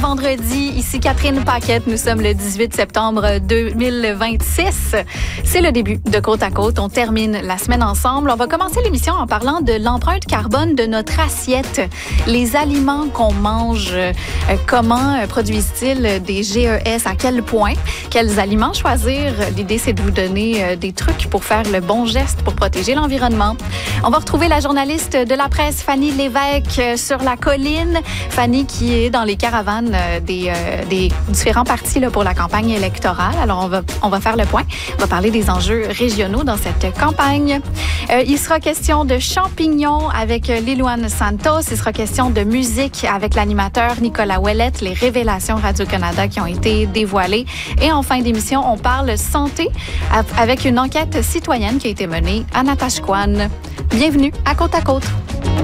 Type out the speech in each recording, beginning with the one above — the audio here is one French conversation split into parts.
vendredi. Ici Catherine Paquette. Nous sommes le 18 septembre 2026. C'est le début de Côte à Côte. On termine la semaine ensemble. On va commencer l'émission en parlant de l'empreinte carbone de notre assiette. Les aliments qu'on mange, comment produisent-ils des GES? À quel point? Quels aliments choisir? L'idée, c'est de vous donner des trucs pour faire le bon geste pour protéger l'environnement. On va retrouver la journaliste de la presse, Fanny Lévesque, sur la colline. Fanny qui est dans les caravanes des différents partis là, pour la campagne électorale. Alors, on va faire le point. On va parler des enjeux régionaux dans cette campagne. Il sera question de champignons avec Lilouane Santos. Il sera question de musique avec l'animateur Nicolas Ouellette, les révélations Radio-Canada qui ont été dévoilées. Et en fin d'émission, on parle santé avec une enquête citoyenne qui a été menée à Natashquan. Bienvenue à Côte à Côte.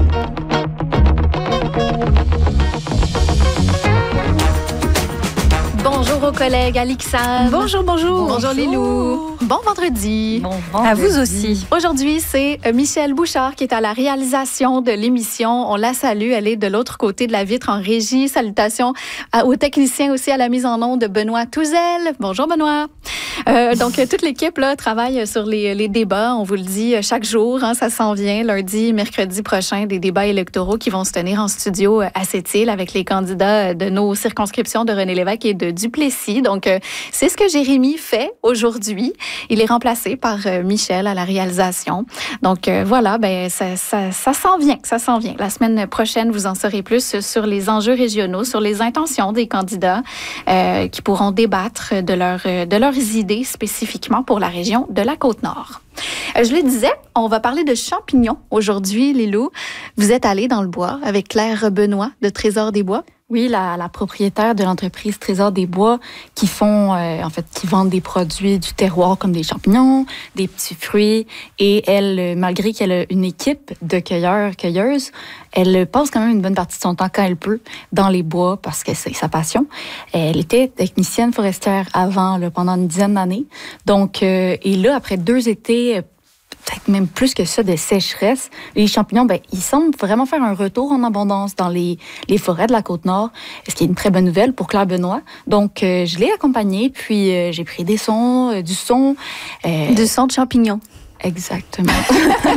Bonjour aux collègues, Alixane. Bonjour. Bonjour Lilou. Bon vendredi. Bon vendredi. À vous aussi. Aujourd'hui, c'est Michel Bouchard qui est à la réalisation de l'émission. On la salue. Elle est de l'autre côté de la vitre en régie. Salutations aux techniciens aussi à la mise en onde de Benoît Touzel. Bonjour Benoît. Donc, toute l'équipe là travaille sur les débats. On vous le dit chaque jour. Hein, ça s'en vient. Lundi, mercredi prochain, des débats électoraux qui vont se tenir en studio à Sept-Îles avec les candidats de nos circonscriptions de René Lévesque et de Duplessis. Donc, c'est ce que Jérémy fait aujourd'hui. Il est remplacé par Michel à la réalisation. Donc, voilà, ça s'en vient. Ça s'en vient. La semaine prochaine, vous en saurez plus sur les enjeux régionaux, sur les intentions des candidats qui pourront débattre de leurs idées spécifiquement pour la région de la Côte-Nord. Je le disais, on va parler de champignons aujourd'hui, Lilou. Vous êtes allée dans le bois avec Claire Benoît de Trésor des Bois. Oui, la propriétaire de l'entreprise Trésor des Bois qui vendent des produits du terroir comme des champignons, des petits fruits. Et elle, malgré qu'elle a une équipe de cueilleuses, elle passe quand même une bonne partie de son temps quand elle peut dans les bois parce que c'est sa passion. Elle était technicienne forestière avant, là, pendant une dizaine d'années. Donc, et là, après 2 étés, peut-être même plus que ça, de sécheresse, les champignons, ils semblent vraiment faire un retour en abondance dans les forêts de la Côte-Nord, ce qui est une très bonne nouvelle pour Claire Benoît. Donc, je l'ai accompagnée, puis j'ai pris du son. Du son de champignons. Exactement.